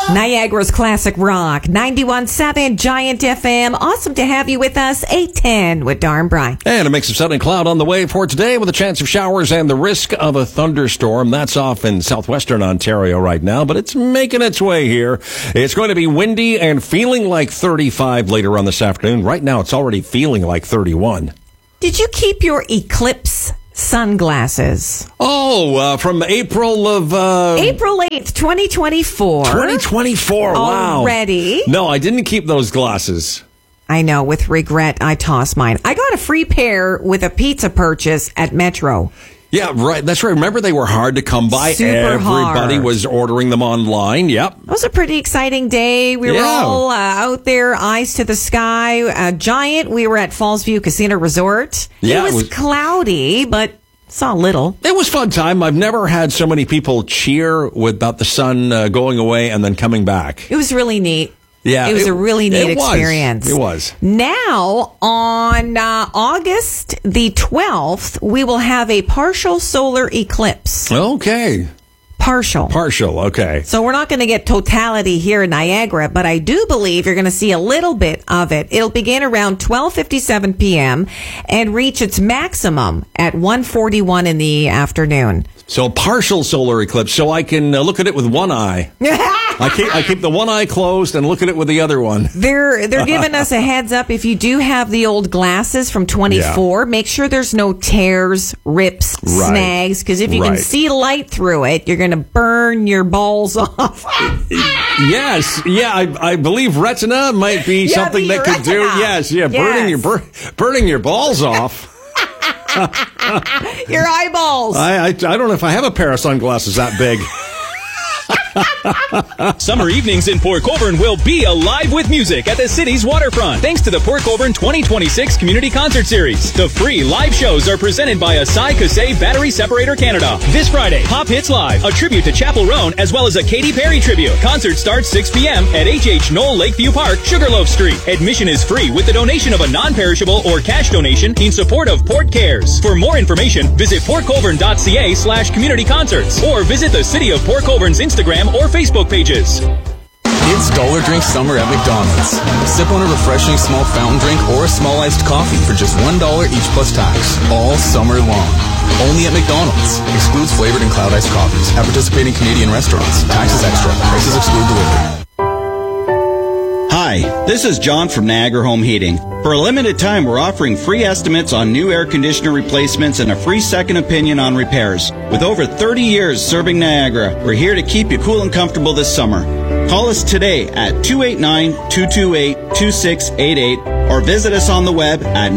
Niagara's Classic Rock, 91.7 Giant FM. Awesome to have you with us, 8:10 with Darn Bry. And a mix of sun and cloud on the way for today with a chance of showers and the risk of a thunderstorm. That's off in southwestern Ontario right now, but it's making its way here. It's going to be windy and feeling like 35 later on this afternoon. Right now, it's already feeling like 31. Did you keep your eclipse sunglasses? From April 8th, 2024. 2024, wow. Already? No, I didn't keep those glasses. I know, with regret, I tossed mine. I got a free pair with a pizza purchase at Metro. Yeah, right. That's right. Remember, they were hard to come by. Super Everybody hard. was ordering them online. Yep. It was a pretty exciting day. We were all out there, eyes to the sky. Giant, we were at Fallsview Casino Resort. Yeah, it was cloudy, but saw little. It was a fun time. I've never had so many people cheer about the sun going away and then coming back. It was really neat. Yeah, it was a really neat experience. It was. Now, on August the 12th, we will have a partial solar eclipse. Okay. Partial, okay. So we're not going to get totality here in Niagara, but I do believe you're going to see a little bit of it. It'll begin around 12:57 p.m. and reach its maximum at 1:41 in the afternoon. So partial solar eclipse, so I can look at it with one eye. I keep the one eye closed and look at it with the other one. They're giving us a heads up. If you do have the old glasses from 24, make sure there's no tears, rips, snags, because if you can see light through it, you're going to burn your balls off. Yes, yeah, I believe retina might be something that could do. Yes, burning your balls off. Your eyeballs. I don't know if I have a pair of sunglasses that big. Summer evenings in Port Colborne will be alive with music at the city's waterfront, thanks to the Port Colborne 2026 Community Concert Series. The free live shows are presented by Asai Kasei Battery Separator Canada. This Friday, Pop Hits Live, a tribute to Chapel Roan, as well as a Katy Perry tribute. Concert starts 6 p.m. at H.H. Knoll Lakeview Park, Sugarloaf Street. Admission is free with the donation of a non-perishable or cash donation in support of Port Cares. For more information, visit portcolborne.ca/community-concerts or visit the City of Port Colborne's Instagram or Facebook pages. It's Dollar Drink Summer at McDonald's. Sip on a refreshing small fountain drink or a small iced coffee for just $1 each plus tax, all summer long. Only at McDonald's. Excludes flavored and cloud iced coffees. At participating Canadian restaurants. Taxes extra. Prices exclude delivery. Hi, this is John from Niagara Home Heating. For a limited time, we're offering free estimates on new air conditioner replacements and a free second opinion on repairs. With over 30 years serving Niagara, we're here to keep you cool and comfortable this summer. Call us today at 289-228-2688 or visit us on the web at